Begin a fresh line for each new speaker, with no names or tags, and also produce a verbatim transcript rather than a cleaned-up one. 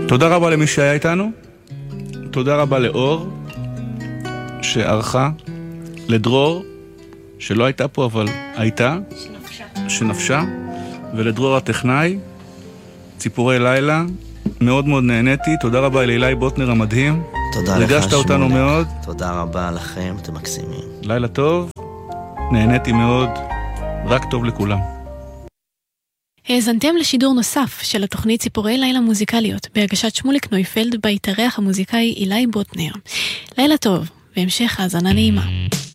תודה רבה למי שהיה איתנו, תודה רבה לאור שערכה, לדרור שלא הייתה פה אבל הייתה,
שנפשה,
שנפשה, ולדרור הטכנאי. ציפורי לילה, מאוד מאוד נהניתי. תודה רבה לאילי בוטנר המדהים,
תודה לך
ריגשת אותנו מאוד.
תודה רבה לכם, אתם מקסימים.
לילה טוב, נהניתי מאוד, רק טוב לכולם.
האזנתם לשידור נוסף של התוכנית ציפורי לילה מוזיקליות בהגשת שמוליק נויפלד, בהתארח המוזיקאי אילי בוטנר. לילה טוב והמשך האזנה נעימה.